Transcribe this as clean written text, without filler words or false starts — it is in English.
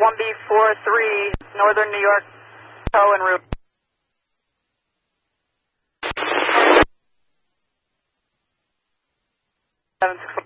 1B43, Northern New York, tow en route. 764.